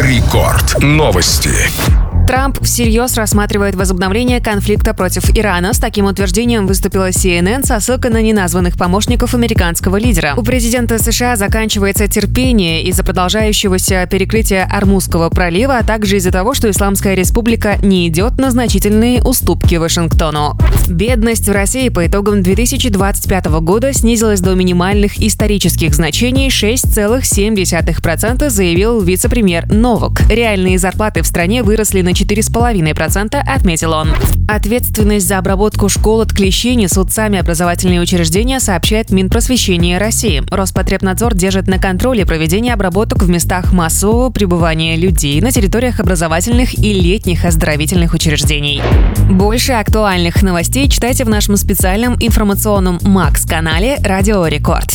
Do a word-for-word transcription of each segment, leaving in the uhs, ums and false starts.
Рекорд. Новости. Трамп всерьез рассматривает возобновление конфликта против Ирана. С таким утверждением выступила си эн эн со ссылкой на неназванных помощников американского лидера. У президента США заканчивается терпение из-за продолжающегося перекрытия Ормузского пролива, а также из-за того, что Исламская республика не идет на значительные уступки Вашингтону. Бедность в России по итогам две тысячи двадцать пятого года снизилась до минимальных исторических значений шесть целых семь десятых процента, заявил вице-премьер Новак. Реальные зарплаты в стране выросли на четыре целых пять десятых процента, отметил он. Ответственность за обработку школ от клещей несут сами образовательные учреждения, сообщает Минпросвещение России. Роспотребнадзор держит на контроле проведение обработок в местах массового пребывания людей на территориях образовательных и летних оздоровительных учреждений. Больше актуальных новостей читайте в нашем специальном информационном Макс-канале «Радио Рекорд».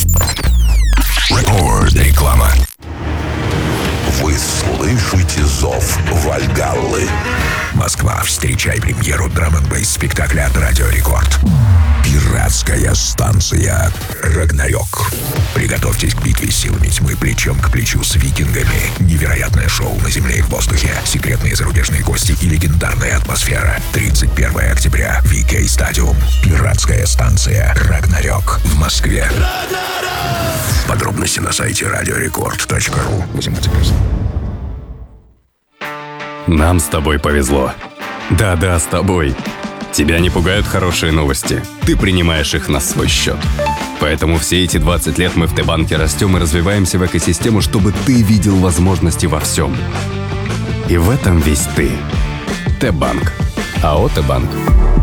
Реклама. Вы слышите зов Вальгаллы. Москва, встречай премьеру драм-н-бейс спектакля от Радио Рекорд. Пиратская станция «Рагнарёк». Приготовьтесь к битве силами тьмы плечом к плечу с викингами. Невероятное шоу на земле и в воздухе. Секретные зарубежные гости и легендарная атмосфера. тридцать первого октября. ви кей Стадиум. Пиратская станция «Рагнарёк» в Москве. Подробности на сайте радиорекорд точка ру. Нам с тобой повезло. Да-да, с тобой. Тебя не пугают хорошие новости. Ты принимаешь их на свой счет. Поэтому все эти двадцать лет мы в Т-банке растем и развиваемся в экосистему, чтобы ты видел возможности во всем. И в этом весь ты. Т-банк. АО Т-банк.